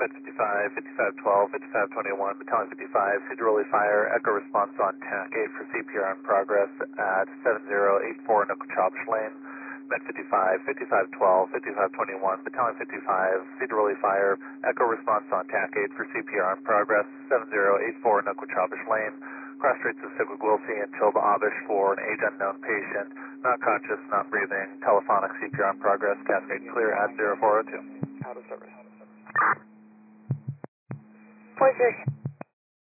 Med 55, 5512, 5521, Battalion 55, Cigaroli Fire, Echo response on TAC 8 for CPR in progress at 7084 Nookchabish Lane. Med 55, 5512, 5521, Battalion 55, Cigaroli Fire, Echo response on TAC 8 for CPR in progress, 7084 Nookchabish Lane. Cross streets of Sigwig Wilsey and Tilba Abish for an age unknown patient, not conscious, not breathing, telephonic CPR in progress, cascade clear at 0402. Out of service. Point 6.